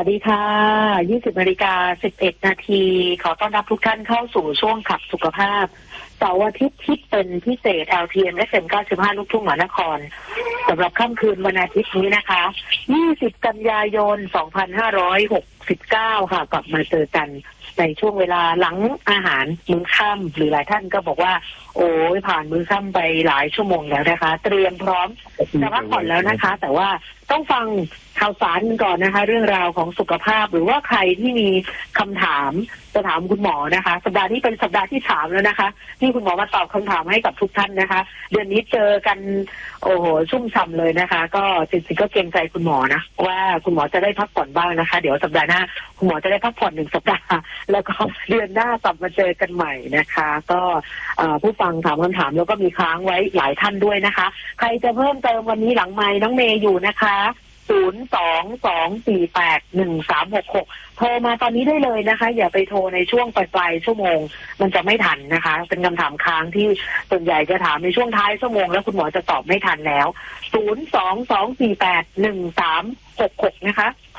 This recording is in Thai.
วัสดีค่ะ 20:11 นาทีขอต้อนรับทุกท่านเข้าสู่ช่วงขับสุขภาพเสาร์อาทิตย์ที่เป็นพิเศษ LTM FM 95ลูกทุ่งมหานครสำหรับค่ำคืนวันอาทิตย์นี้นะคะ20 กันยายน 2569 ค่ะกลับมาเจอกันในช่วงเวลาหลังอาหารมื้อค่ำหรือหลายท่านก็บอกว่าโอ้ยผ่านมื้อค่ำไปหลายชั่วโมงแล้วนะคะเตรียมพร้อมจะพักผ่อนแล้วนะคะแต่ว่าต้องฟังข่าวสารกันก่อนนะคะเรื่องราวของสุขภาพหรือว่าใครที่มีคำถามจะถามคุณหมอนะคะสัปดาห์นี้เป็นสัปดาห์ที่3แล้วนะคะที่คุณหมอมาตอบคำถามให้กับทุกท่านนะคะเดือนนี้เจอกันโอ้โหชุ่มฉ่ำเลยนะคะก็จริงๆก็เกรงใจคุณหมอนะว่าคุณหมอจะได้พักผ่อนบ้างนะคะเดี๋ยวสัปดาห์หน้าคุณหมอจะได้พักผ่อน1 สัปดาห์แล้วก็เดือนหน้ากลับมาเจอกันใหม่นะคะก็ผู้ฟังถามคำถามแล้วก็มีค้างไว้หลายท่านด้วยนะคะใครจะเพิ่มเติมวันนี้หลังไมค์น้องเมย์อยู่นะคะ022481366โทรมาตอนนี้ได้เลยนะคะอย่าไปโทรในช่วงปลายชั่วโมงมันจะไม่ทันนะคะเป็นคำถามค้างที่ส่วนใหญ่จะถามในช่วงท้ายชั่วโมงแล้วคุณหมอจะตอบไม่ทันแล้ว022481366นะคะ